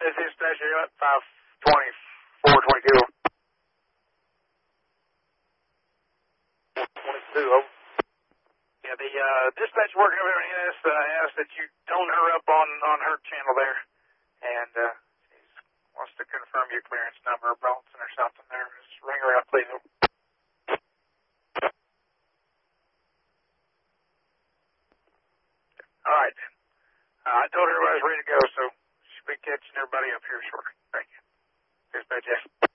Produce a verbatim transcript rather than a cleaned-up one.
This is Station five twenty-four twenty-two. twenty-two, over. Yeah, the uh, dispatch working over in this uh, asked that you tone her up on, on her channel there. And uh, she wants to confirm your clearance number, Bronson or something there. Just ring her up, please. All right, then. Uh, I told her I was ready to go, so she'll be catching everybody up here shortly. Thank you. Dispatch, yes.